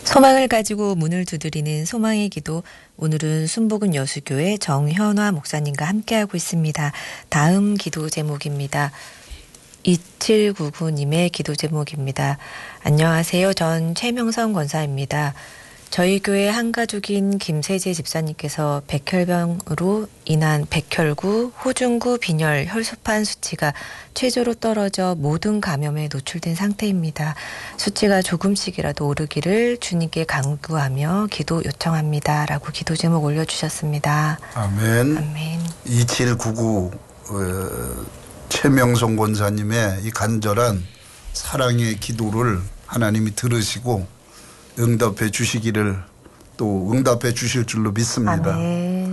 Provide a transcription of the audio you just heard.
소망을 가지고 문을 두드리는 소망의 기도. 오늘은 순복음 여수교회 정현화 목사님과 함께하고 있습니다. 다음 기도 제목입니다. 2799님의 기도 제목입니다. 안녕하세요. 전 최명선 권사입니다. 저희 교회 한 가족인 김세재 집사님께서 백혈병으로 인한 백혈구, 호중구, 빈혈, 혈소판 수치가 최저로 떨어져 모든 감염에 노출된 상태입니다. 수치가 조금씩이라도 오르기를 주님께 간구하며 기도 요청합니다. 라고 기도 제목 올려주셨습니다. 아멘. 아멘. 2799 최명성 권사님의 이 간절한 사랑의 기도를 하나님이 들으시고 응답해 주시기를 또 응답해 주실 줄로 믿습니다. 아멘.